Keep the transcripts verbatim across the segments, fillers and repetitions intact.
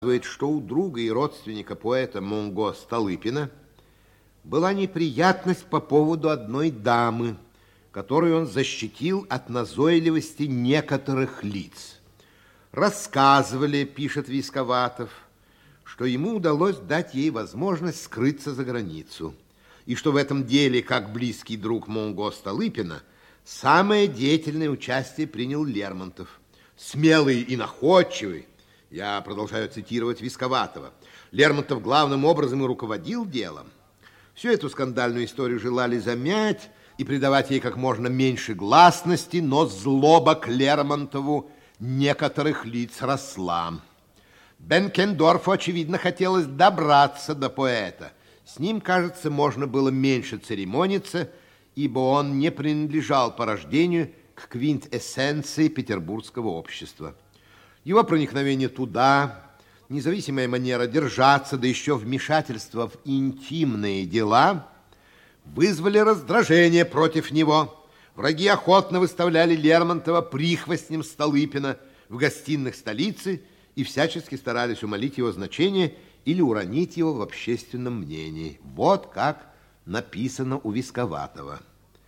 что у друга и родственника поэта Монго Столыпина была неприятность по поводу одной дамы, которую он защитил от назойливости некоторых лиц. Рассказывали, пишет Висковатов, что ему удалось дать ей возможность скрыться за границу, и что в этом деле, как близкий друг Монго Столыпина, самое деятельное участие принял Лермонтов. Смелый и находчивый, я продолжаю цитировать Висковатова, Лермонтов главным образом и руководил делом. Всю эту скандальную историю желали замять и придавать ей как можно меньше гласности, но злоба к Лермонтову некоторых лиц росла. Бенкендорфу, очевидно, хотелось добраться до поэта. С ним, кажется, можно было меньше церемониться, ибо он не принадлежал по рождению к квинтэссенции петербургского общества. Его проникновение туда, независимая манера держаться, да еще вмешательство в интимные дела, вызвали раздражение против него. Враги охотно выставляли Лермонтова прихвостнем Столыпина в гостиных столицы и всячески старались умалить его значение или уронить его в общественном мнении. Вот как написано у Висковатова.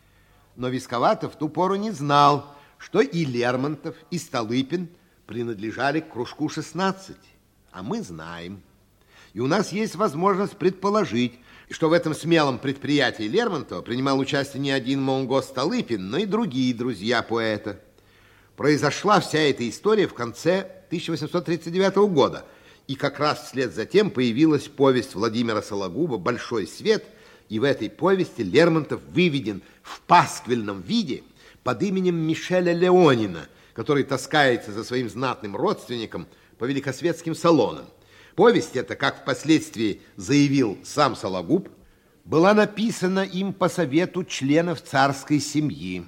Но Висковатов в ту пору не знал, что и Лермонтов, и Столыпин принадлежали к кружку шестнадцать, а мы знаем. И у нас есть возможность предположить, что в этом смелом предприятии Лермонтова принимал участие не один Монго Столыпин, но и другие друзья поэта. Произошла вся эта история в конце тысяча восемьсот тридцать девятого года, и как раз вслед за тем появилась повесть Владимира Сологуба «Большой свет», и в этой повести Лермонтов выведен в пасквильном виде под именем Мишеля Леонина, который таскается за своим знатным родственником по великосветским салонам. Повесть эта, как впоследствии заявил сам Сологуб, была написана им по совету членов царской семьи.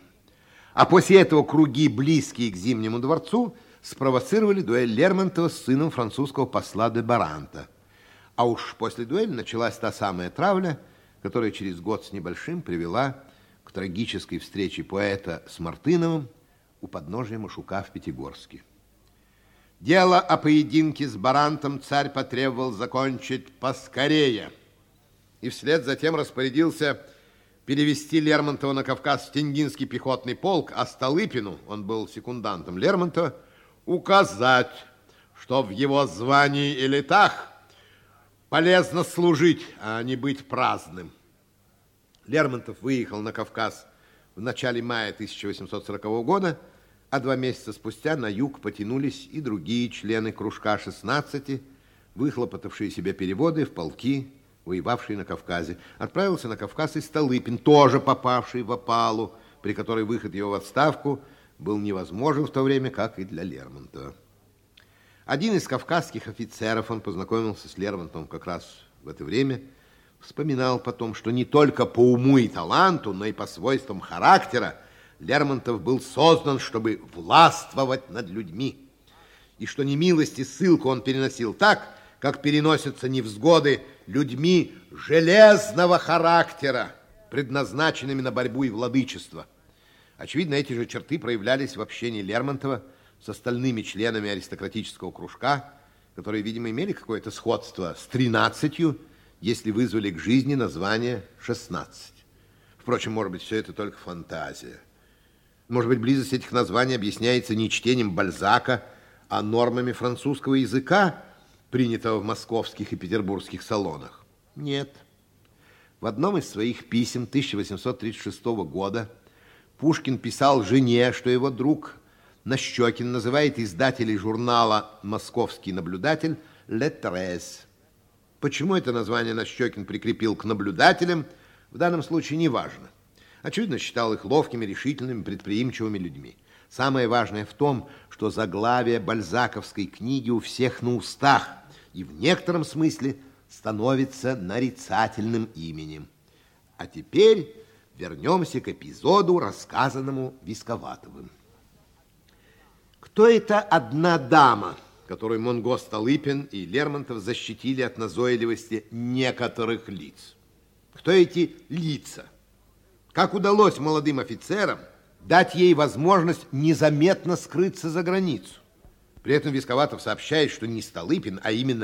А после этого круги, близкие к Зимнему дворцу, спровоцировали дуэль Лермонтова с сыном французского посла де Баранта. А уж после дуэли началась та самая травля, которая через год с небольшим привела к трагической встрече поэта с Мартыновым у подножия Машука в Пятигорске. Дело о поединке с Барантом царь потребовал закончить поскорее, и вслед затем распорядился перевести Лермонтова на Кавказ в Тенгинский пехотный полк, а Столыпину, он был секундантом Лермонтова, указать, что в его звании и летах полезно служить, а не быть праздным. Лермонтов выехал на Кавказ в начале мая тысяча восемьсот сорокового года, а два месяца спустя на юг потянулись и другие члены кружка шестнадцати, выхлопотавшие себе переводы в полки, воевавшие на Кавказе. Отправился на Кавказ и Столыпин, тоже попавший в опалу, при которой выход его в отставку был невозможен в то время, как и для Лермонтова. Один из кавказских офицеров, он познакомился с Лермонтовым как раз в это время, вспоминал потом, что не только по уму и таланту, но и по свойствам характера Лермонтов был создан, чтобы властвовать над людьми, и что немилость и ссылку он переносил так, как переносятся невзгоды людьми железного характера, предназначенными на борьбу и владычество. Очевидно, эти же черты проявлялись в общении Лермонтова с остальными членами аристократического кружка, которые, видимо, имели какое-то сходство с тринадцатью, если вызвали к жизни название шестнадцать. Впрочем, может быть, все это только фантазия. Может быть, близость этих названий объясняется не чтением Бальзака, а нормами французского языка, принятого в московских и петербургских салонах? Нет. В одном из своих писем тысяча восемьсот тридцать шестого года Пушкин писал жене, что его друг Нащекин называет издателей журнала «Московский наблюдатель» «Ле Трез». Почему это название Нащекин прикрепил к наблюдателям, в данном случае не важно. Очевидно, считал их ловкими, решительными, предприимчивыми людьми. Самое важное в том, что заглавие бальзаковской книги у всех на устах и в некотором смысле становится нарицательным именем. А теперь вернемся к эпизоду, рассказанному Висковатовым. Кто эта одна дама, которую Монго Столыпин и Лермонтов защитили от назойливости некоторых лиц? Кто эти лица? Как удалось молодым офицерам дать ей возможность незаметно скрыться за границу? При этом Висковатов сообщает, что не Столыпин, а именно